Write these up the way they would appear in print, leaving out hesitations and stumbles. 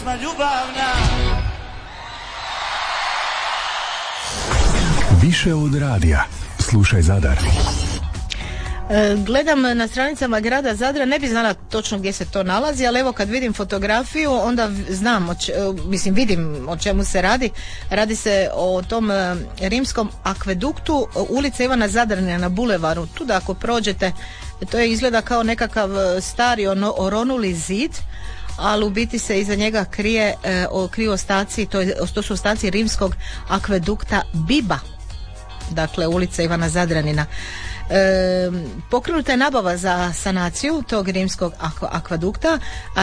pesma ljubavna. Više od radija. Slušaj Zadar. Gledam na stranicama grada Zadra, ne bi znala točno gdje se to nalazi, ali evo kad vidim fotografiju onda znam, vidim o čemu se radi. Radi se o tom rimskom akveduktu, ulica Ivana Zadranina na bulevaru. Tu da ako prođete, to je izgleda kao nekakav stari oronuli zid, ali u biti se iza njega kriju ostaci, to su ostaci rimskog akvedukta Biba, dakle ulica Ivana Zadranina. Pokrenuta je nabava za sanaciju tog rimskog akvedukta,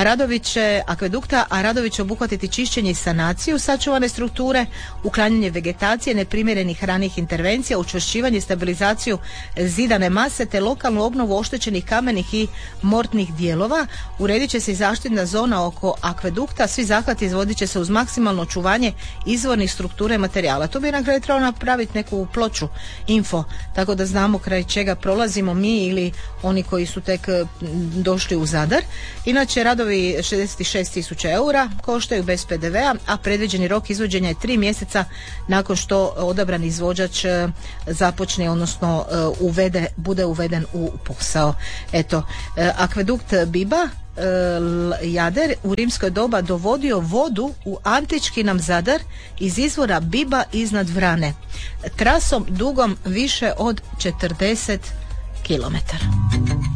a Radović će obuhvatiti čišćenje i sanaciju sačuvane strukture, uklanjanje vegetacije, neprimjerenih ranih intervencija, učvršćivanje i stabilizaciju zidane mase te lokalnu obnovu oštećenih kamenih i mortnih dijelova. Uredit će se i zaštitna zona oko akvedukta, svi zahvati izvodit će se uz maksimalno očuvanje izvornih struktura i materijala. Tu bi na kraju trebalo napraviti neku ploču info, tako da znamo kraj čega prolazimo mi ili oni koji su tek došli u Zadar. Inače, radovi 66.000 eura koštaju bez PDV-a, a predviđeni rok izvođenja je 3 mjeseca nakon što odabrani izvođač započne, odnosno bude uveden u posao. Eto, akvedukt Biba Jader u rimskoj doba dovodio vodu u antički nam Zadar iz izvora Biba iznad Vrane, trasom dugom više od 40 kilometara.